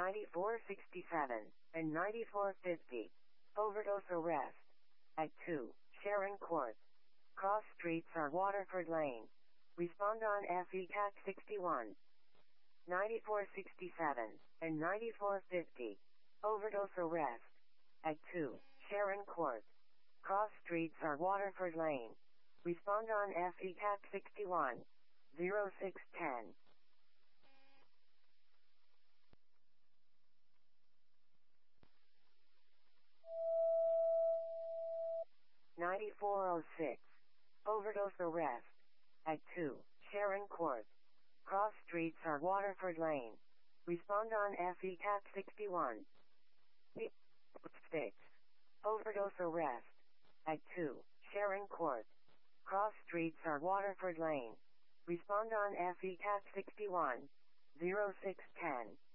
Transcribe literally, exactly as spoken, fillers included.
ninety-four sixty-seven, and ninety-four fifty. Overdose arrest. At two, Sharon Court. Cross streets are Waterford Lane. Respond on F E C A C sixty-one. ninety-four sixty-seven, and ninety-four fifty. Overdose arrest. At two, Sharon Court. Cross streets are Waterford Lane. Respond on F E C A C sixty-one. zero six ten. ninety-four oh six. Overdose arrest. At two, Sharon Court. Cross streets are Waterford Lane. Respond on F E C A C sixty-one. six. Overdose arrest. At two, Sharon Court. Cross streets are Waterford Lane. Respond on F E C A C sixty-one. zero six ten.